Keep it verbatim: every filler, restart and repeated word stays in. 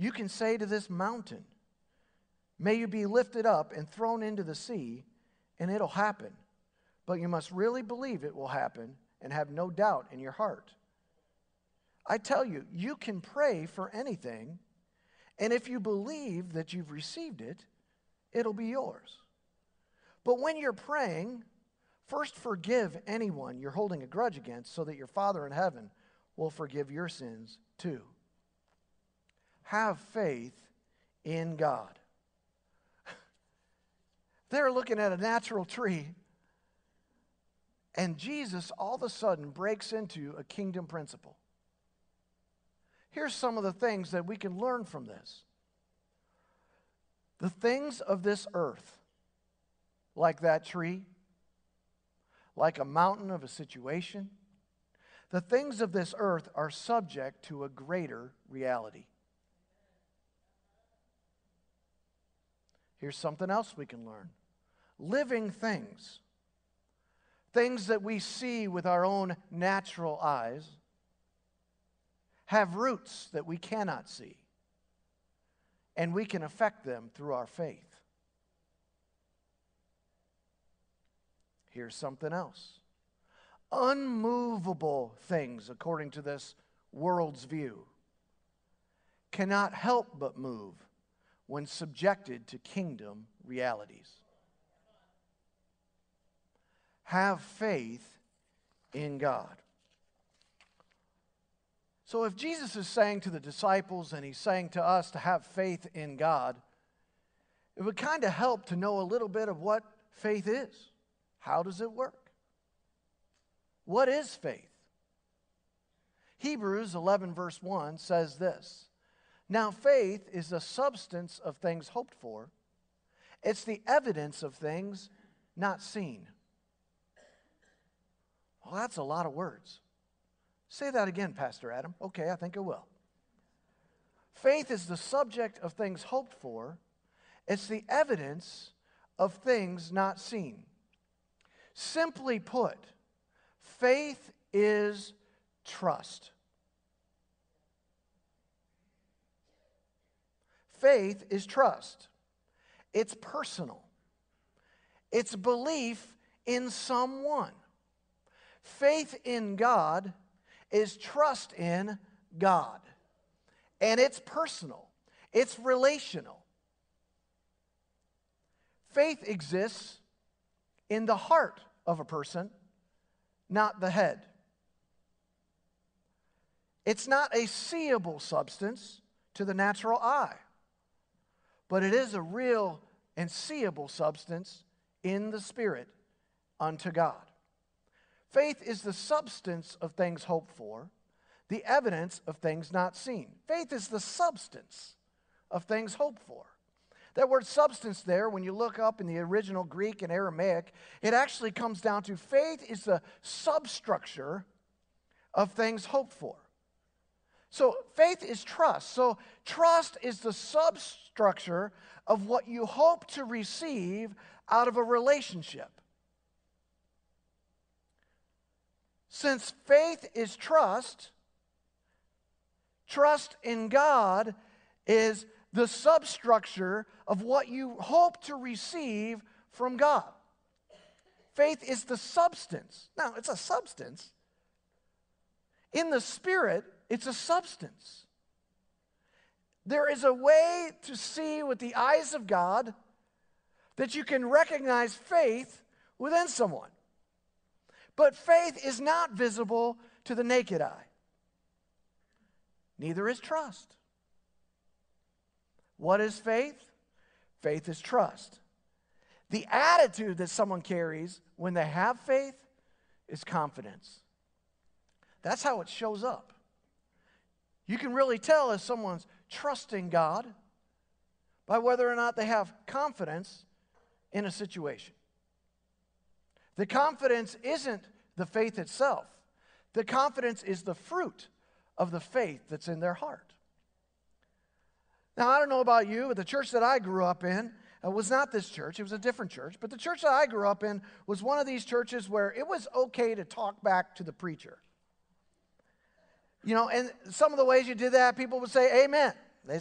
You can say to this mountain, may you be lifted up and thrown into the sea, and it'll happen. But you must really believe it will happen and have no doubt in your heart. I tell you, you can pray for anything, and if you believe that you've received it, it'll be yours. But when you're praying, first forgive anyone you're holding a grudge against, so that your Father in heaven will forgive your sins too. Have faith in God. They're looking at a natural tree, and Jesus all of a sudden breaks into a kingdom principle. Here's some of the things that we can learn from this. The things of this earth, like that tree, like a mountain of a situation, the things of this earth are subject to a greater reality. Here's something else we can learn. Living things, things that we see with our own natural eyes, have roots that we cannot see, and we can affect them through our faith. Here's something else. Unmovable things, according to this world's view, cannot help but move when subjected to kingdom realities. Have faith in God. So if Jesus is saying to the disciples and he's saying to us to have faith in God, it would kind of help to know a little bit of what faith is. How does it work? What is faith? Hebrews eleven verse one says this. Now faith is the substance of things hoped for. It's the evidence of things not seen. Well, that's a lot of words. Say that again, Pastor Adam. Okay, I think I will. Faith is the subject of things hoped for. It's the evidence of things not seen. Simply put, faith is trust. Faith is trust. It's personal. It's belief in someone. Faith in God is trust in God. And it's personal. It's relational. Faith exists in the heart of a person, not the head. It's not a seeable substance to the natural eye, but it is a real and seeable substance in the Spirit unto God. Faith is the substance of things hoped for, the evidence of things not seen. Faith is the substance of things hoped for. That word substance there, when you look up in the original Greek and Aramaic, it actually comes down to faith is the substructure of things hoped for. So faith is trust. So trust is the substructure of what you hope to receive out of a relationship. Since faith is trust, trust in God is the substructure of what you hope to receive from God. Faith is the substance. Now, it's a substance. In the Spirit, it's a substance. There is a way to see with the eyes of God that you can recognize faith within someone. But faith is not visible to the naked eye. Neither is trust. What is faith? Faith is trust. The attitude that someone carries when they have faith is confidence. That's how it shows up. You can really tell if someone's trusting God by whether or not they have confidence in a situation. The confidence isn't the faith itself. The confidence is the fruit of the faith that's in their heart. Now, I don't know about you, but the church that I grew up in uh, was not this church. It was a different church. But the church that I grew up in was one of these churches where it was okay to talk back to the preacher. You know, and some of the ways you did that, people would say, amen.